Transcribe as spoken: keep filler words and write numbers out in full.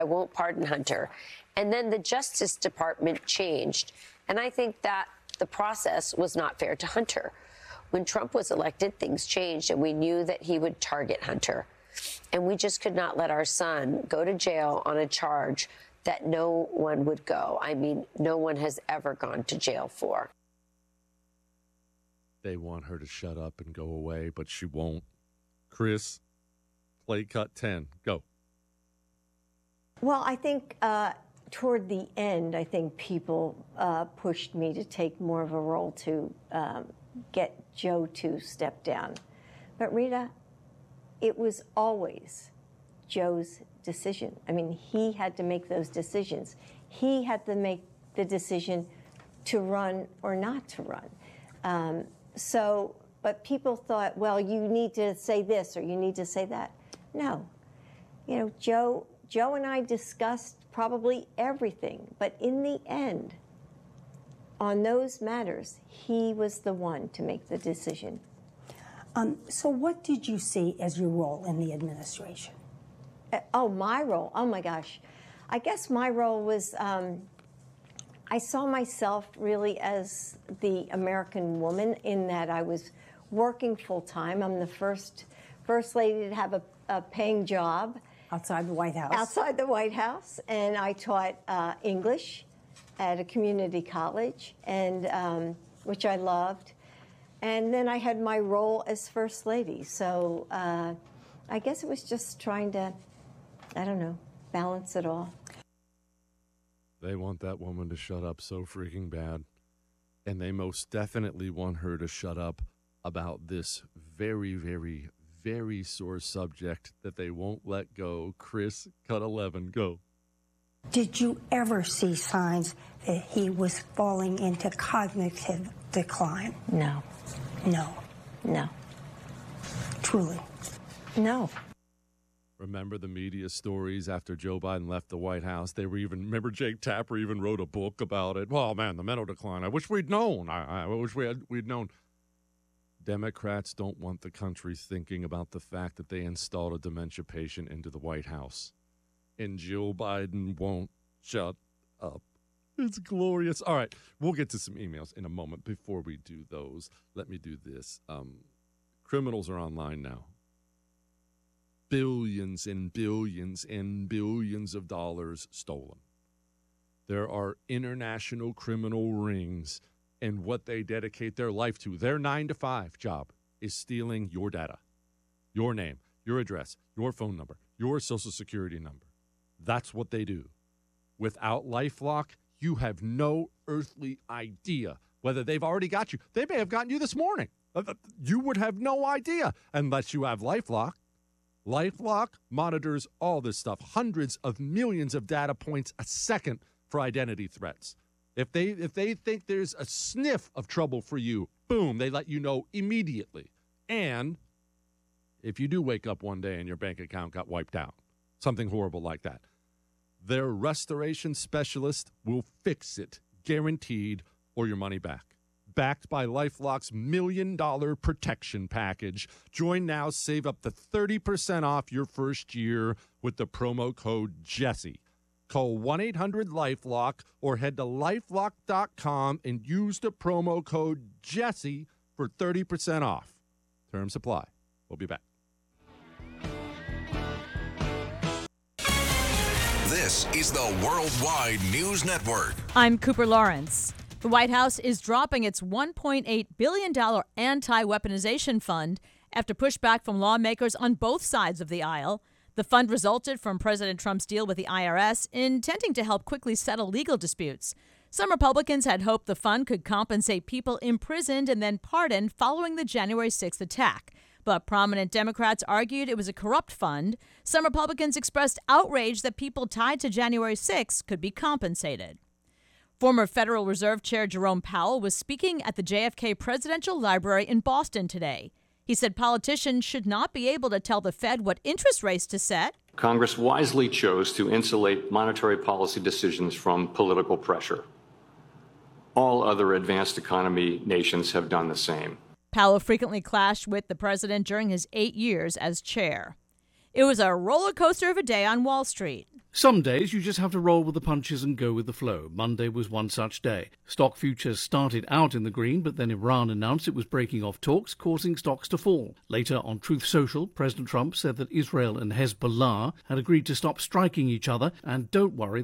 I won't pardon Hunter. And then the Justice Department changed. And I think that the process was not fair to Hunter. When Trump was elected, things changed, and we knew that he would target Hunter. And we just could not let our son go to jail on a charge that no one would go. I mean, no one has ever gone to jail for. They want her to shut up and go away, but she won't. Chris, play cut ten. Go. Well, I think uh, toward the end, I think people uh, pushed me to take more of a role to um, get Joe to step down. But Rita, it was always Joe's decision. I mean, he had to make those decisions. He had to make the decision to run or not to run. Um, so, but people thought, well, you need to say this or you need to say that. No. You know, Joe, Joe and I discussed probably everything, but in the end, on those matters, he was the one to make the decision. Um, so what did you see as your role in the administration? Uh, oh, my role. Oh, my gosh. I guess my role was um, I saw myself really as the American woman in that I was working full time. I'm the first first lady to have a, a paying job. Outside the White House. Outside the White House. And I taught uh, English at a community college, and um, which I loved. And then I had my role as First Lady. So uh, I guess it was just trying to, I don't know, balance it all. They want that woman to shut up so freaking bad. And they most definitely want her to shut up about this very, very, very sore subject that they won't let go. Chris, cut eleven, go. Did you ever see signs that he was falling into cognitive decline? No. No. No. Truly? No. Remember the media stories after Joe Biden left the White House? They were even, remember Jake Tapper even wrote a book about it. Oh, man, the mental decline. I wish we'd known. I, I wish we had, we'd known. Democrats don't want the country thinking about the fact that they installed a dementia patient into the White House. And Joe Biden won't shut up. It's glorious. All right, we'll get to some emails in a moment. Before we do those, let me do this. Um, criminals are online now. Billions and billions and billions of dollars stolen. There are international criminal rings, and what they dedicate their life to, their nine to five job, is stealing your data, your name, your address, your phone number, your social security number. That's what they do. Without LifeLock, you have no earthly idea whether they've already got you. They may have gotten you this morning. You would have no idea unless you have LifeLock. LifeLock monitors all this stuff, hundreds of millions of data points a second for identity threats. If they if they think there's a sniff of trouble for you, boom, they let you know immediately. And if you do wake up one day and your bank account got wiped out, something horrible like that, their restoration specialist will fix it, guaranteed, or your money back. Backed by LifeLock's million dollar protection package. Join now, save up to thirty percent off your first year with the promo code Jesse. Call one eight hundred LifeLock or head to lifelock dot com and use the promo code Jesse for thirty percent off. Terms apply. We'll be back. This is the Worldwide News Network. I'm Cooper Lawrence. The White House is dropping its one point eight billion dollars anti-weaponization fund after pushback from lawmakers on both sides of the aisle. The fund resulted from President Trump's deal with the I R S, intending to help quickly settle legal disputes. Some Republicans had hoped the fund could compensate people imprisoned and then pardoned following the January sixth attack. But prominent Democrats argued it was a corrupt fund. Some Republicans expressed outrage that people tied to January sixth could be compensated. Former Federal Reserve Chair Jerome Powell was speaking at the J F K Presidential Library in Boston today. He said politicians should not be able to tell the Fed what interest rates to set. Congress wisely chose to insulate monetary policy decisions from political pressure. All other advanced economy nations have done the same. Powell frequently clashed with the president during his eight years as chair. It was a roller coaster of a day on Wall Street. Some days you just have to roll with the punches and go with the flow. Monday was one such day. Stock futures started out in the green, but then Iran announced it was breaking off talks, causing stocks to fall. Later on Truth Social, President Trump said that Israel and Hezbollah had agreed to stop striking each other, and don't worry,